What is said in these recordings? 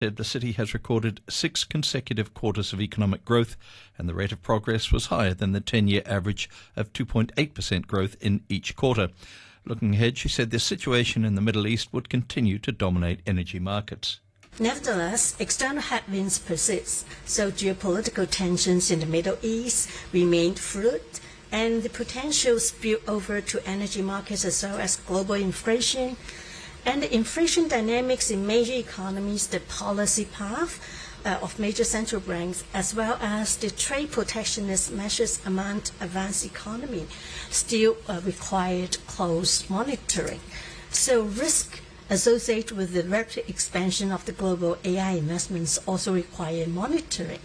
said the city has recorded 6 consecutive quarters of economic growth, and the rate of progress was higher than the 10-year average of 2.8% growth in each quarter. Looking ahead, she said the situation in the Middle East would continue to dominate energy markets. Nevertheless, external headwinds persist, so geopolitical tensions in the Middle East remain fluid, and the potential spill over to energy markets as well as global inflation. And the inflation dynamics in major economies, the policy path of major central banks, as well as the trade protectionist measures among advanced economy, still required close monitoring. So risk associated with the rapid expansion of the global AI investments also require monitoring.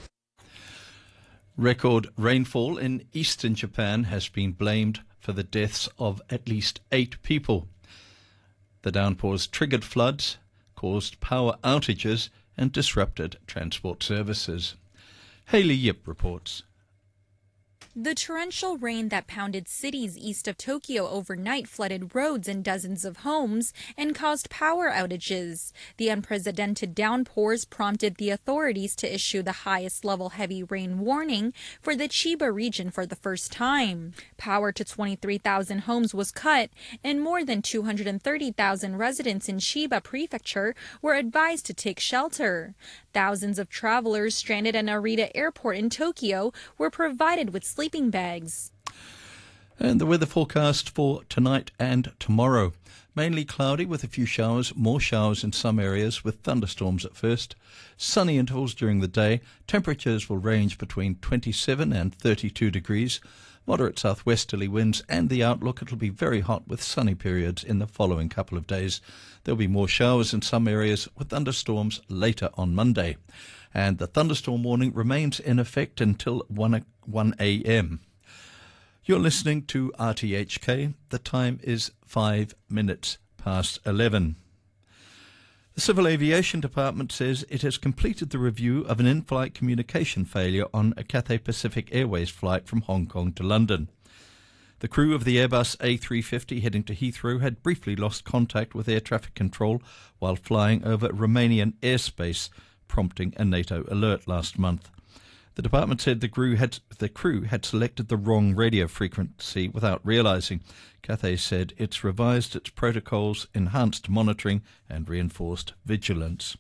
Record rainfall in eastern Japan has been blamed for the deaths of at least 8 people. The downpours triggered floods, caused power outages and disrupted transport services. Hayley Yip reports. The torrential rain that pounded cities east of Tokyo overnight flooded roads and dozens of homes and caused power outages. The unprecedented downpours prompted the authorities to issue the highest level heavy rain warning for the Chiba region for the first time. Power to 23,000 homes was cut, and more than 230,000 residents in Chiba Prefecture were advised to take shelter. Thousands of travelers stranded at Narita Airport in Tokyo were provided with sleeping bags. And the weather forecast for tonight and tomorrow. Mainly cloudy with a few showers, more showers in some areas with thunderstorms at first. Sunny intervals during the day. Temperatures will range between 27 and 32 degrees. Moderate southwesterly winds, and the outlook, it'll be very hot with sunny periods in the following couple of days. There'll be more showers in some areas with thunderstorms later on Monday. And the thunderstorm warning remains in effect until 1 a.m. You're listening to RTHK. The time is 5 minutes past 11. The Civil Aviation Department says it has completed the review of an in-flight communication failure on a Cathay Pacific Airways flight from Hong Kong to London. The crew of the Airbus A350 heading to Heathrow had briefly lost contact with air traffic control while flying over Romanian airspace, prompting a NATO alert last month. The department said the crew had selected the wrong radio frequency without realising. Cathay said it's revised its protocols, enhanced monitoring and reinforced vigilance.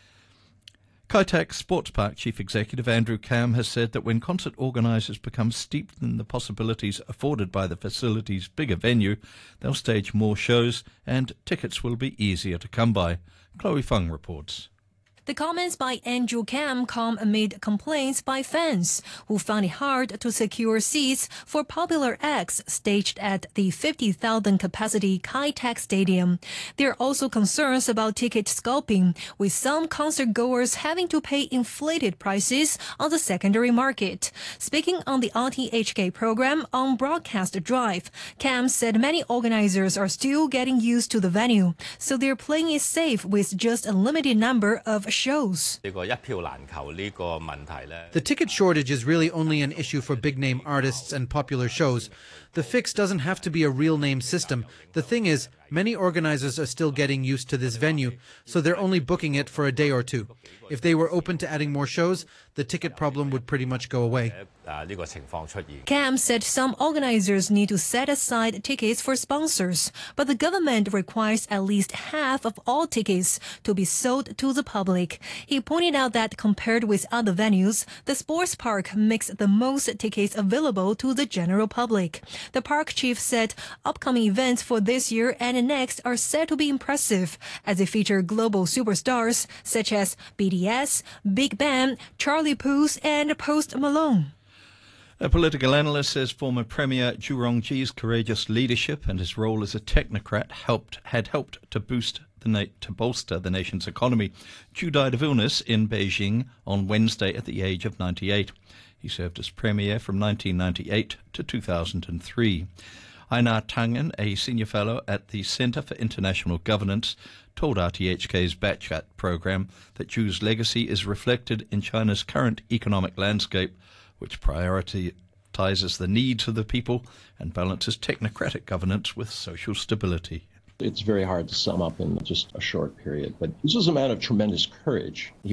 Kai Tak Sports Park Chief Executive Andrew Kam has said that when concert organisers become steeped in the possibilities afforded by the facility's bigger venue, they'll stage more shows and tickets will be easier to come by. Chloe Fung reports. The comments by Andrew Kam come amid complaints by fans who found it hard to secure seats for popular acts staged at the 50,000 capacity Kai Tak Stadium. There are also concerns about ticket scalping, with some concert goers having to pay inflated prices on the secondary market. Speaking on the RTHK program on Broadcast Drive, Kam said many organizers are still getting used to the venue, so they're playing it safe with just a limited number of shows. The ticket shortage is really only an issue for big-name artists and popular shows. The fix doesn't have to be a real-name system. The thing is, many organizers are still getting used to this venue, so they're only booking it for a day or two. If they were open to adding more shows, the ticket problem would pretty much go away. Kam said some organizers need to set aside tickets for sponsors, but the government requires at least half of all tickets to be sold to the public. He pointed out that compared with other venues, the sports park makes the most tickets available to the general public. The park chief said upcoming events for this year and next are said to be impressive, as they feature global superstars such as BTS, Big Bang, Charlie Puth, and Post Malone. A political analyst says former Premier Zhu Rongji's courageous leadership and his role as a technocrat had helped to bolster the nation's economy. Zhu died of illness in Beijing on Wednesday at the age of 98. He served as Premier from 1998 to 2003. Einar Tangen, a senior fellow at the Centre for International Governance, told RTHK's Batchat program that Zhu's legacy is reflected in China's current economic landscape, which prioritizes the needs of the people and balances technocratic governance with social stability. It's very hard to sum up in just a short period, but this was a man of tremendous courage. He